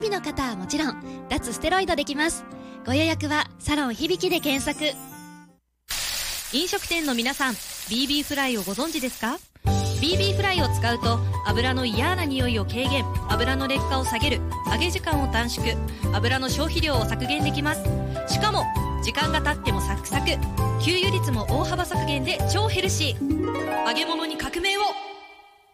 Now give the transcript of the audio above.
日の方はもちろん脱ステロイドできます。ご予約はサロン響で検索。 飲食店の皆さん、 BB フライをご存知ですか？ BB フライを使うと油の嫌な匂いを軽減、油の劣化を下げる、揚げ時間を短縮、油の消費量を削減できます。しかも時間が経ってもサクサク、給油率も大幅削減で超ヘルシー。揚げ物に革命を。